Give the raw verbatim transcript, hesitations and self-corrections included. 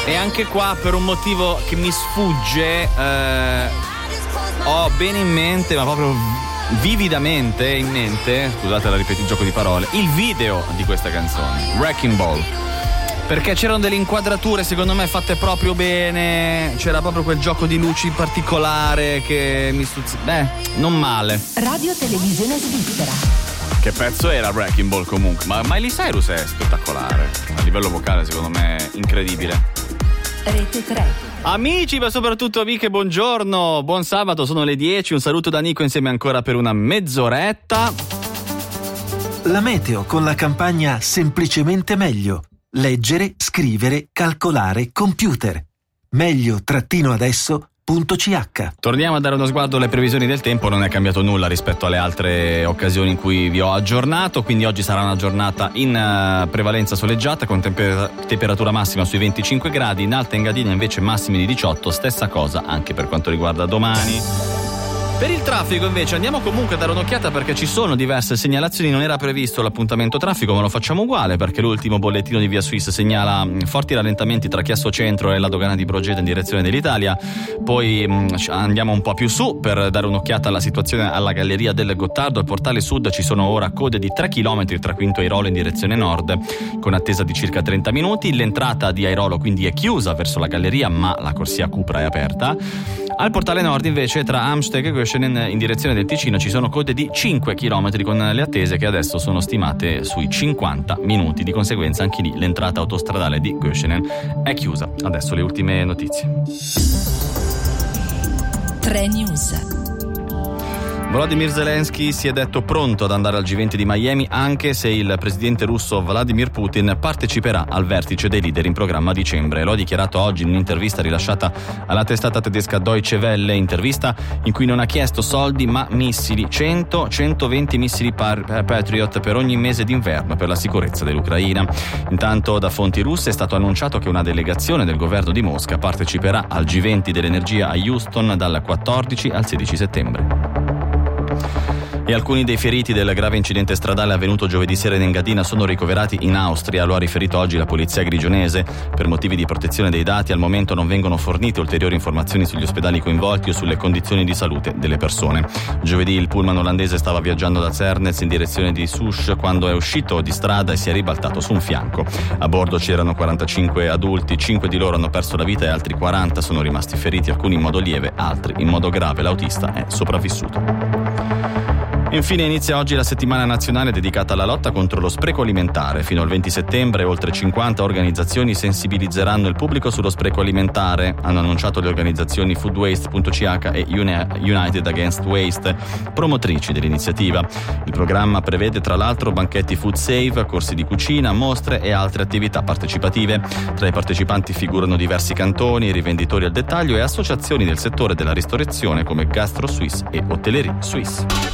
E anche qua, per un motivo che mi sfugge, eh, ho bene in mente, ma proprio vividamente in mente, scusate la ripeti il gioco di parole, il video di questa canzone, Wrecking Ball. Perché c'erano delle inquadrature secondo me fatte proprio bene, c'era proprio quel gioco di luci particolare che mi stuzzica. Beh, non male. Radio Televisione Svizzera. Che pezzo era Wrecking Ball comunque? Ma Miley Cyrus è spettacolare. A livello vocale secondo me è incredibile. Rete tre. Amici, ma soprattutto amiche, buongiorno, buon sabato, sono le dieci, un saluto da Nico insieme ancora per una mezz'oretta. La meteo con la campagna Semplicemente Meglio. Leggere, scrivere, calcolare, computer. Meglio trattino adesso punto c h. Torniamo a dare uno sguardo alle previsioni del tempo. Non è cambiato nulla rispetto alle altre occasioni in cui vi ho aggiornato, quindi oggi sarà una giornata in uh, prevalenza soleggiata con temper- temperatura massima sui venticinque gradi, in Alta Engadina invece massimi di diciotto, stessa cosa anche per quanto riguarda domani. Per il traffico invece andiamo comunque a dare un'occhiata perché ci sono diverse segnalazioni, non era previsto l'appuntamento traffico ma lo facciamo uguale perché l'ultimo bollettino di Via Suisse segnala forti rallentamenti tra Chiasso Centro e la dogana di Brogedo in direzione dell'Italia. Poi mh, andiamo un po' più su per dare un'occhiata alla situazione alla Galleria del Gottardo. Al portale sud ci sono ora code di tre chilometri tra Quinto Airolo in direzione nord con attesa di circa trenta minuti. L'entrata di Airolo quindi è chiusa verso la galleria ma la corsia Cupra è aperta. Al portale nord invece tra Amsteg e Göschenen in direzione del Ticino ci sono code di cinque chilometri con le attese che adesso sono stimate sui cinquanta minuti. Di conseguenza anche lì l'entrata autostradale di Göschenen è chiusa. Adesso le ultime notizie. tre News. Volodymyr Zelensky si è detto pronto ad andare al G venti di Miami anche se il presidente russo Vladimir Putin parteciperà al vertice dei leader in programma a dicembre. Lo ha dichiarato oggi in un'intervista rilasciata alla testata tedesca Deutsche Welle, intervista in cui non ha chiesto soldi ma missili, cento centoventi missili par- Patriot per ogni mese d'inverno per la sicurezza dell'Ucraina. Intanto da fonti russe è stato annunciato che una delegazione del governo di Mosca parteciperà al G venti dell'energia a Houston dal quattordici al sedici settembre. E alcuni dei feriti del grave incidente stradale avvenuto giovedì sera in Engadina sono ricoverati in Austria, lo ha riferito oggi la polizia grigionese. Per motivi di protezione dei dati al momento non vengono fornite ulteriori informazioni sugli ospedali coinvolti o sulle condizioni di salute delle persone. Giovedì il pullman olandese stava viaggiando da Zernez in direzione di Sousse quando è uscito di strada e si è ribaltato su un fianco. A bordo c'erano quarantacinque adulti, cinque di loro hanno perso la vita e altri quaranta sono rimasti feriti, alcuni in modo lieve, altri in modo grave. L'autista è sopravvissuto. Infine inizia oggi la settimana nazionale dedicata alla lotta contro lo spreco alimentare. Fino al venti settembre oltre cinquanta organizzazioni sensibilizzeranno il pubblico sullo spreco alimentare. Hanno annunciato le organizzazioni Food Waste punto c h e United Against Waste, promotrici dell'iniziativa. Il programma prevede tra l'altro banchetti food save, corsi di cucina, mostre e altre attività partecipative. Tra i partecipanti figurano diversi cantoni, rivenditori al dettaglio e associazioni del settore della ristorazione come Gastro Suisse e Hotellerie Suisse.